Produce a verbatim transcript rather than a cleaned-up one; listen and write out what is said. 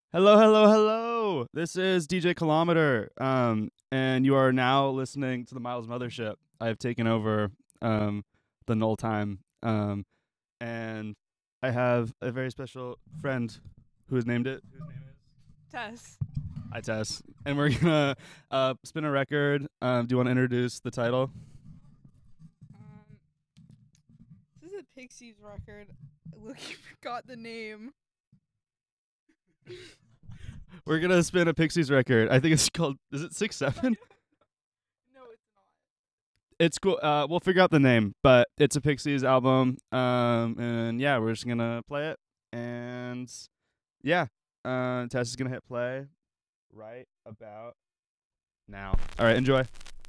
Hello, hello, hello. This is D J Kilometer, um, and you are now listening to the Miles Mothership. I have taken over um, the null time, um, and I have a very special friend who has named it. Whose name is Tess. Hi, Tess. And we're gonna uh, spin a record. Um, do you want to introduce the title? Um, this is a Pixies record. Look, you forgot the name. We're gonna spin a Pixies record. I think it's called. Is it six seven? No, it's not. It's cool. Uh, we'll figure out the name, but it's a Pixies album. Um, and yeah, we're just gonna play it, and yeah, uh, Tess is gonna hit play right about now. All right, enjoy.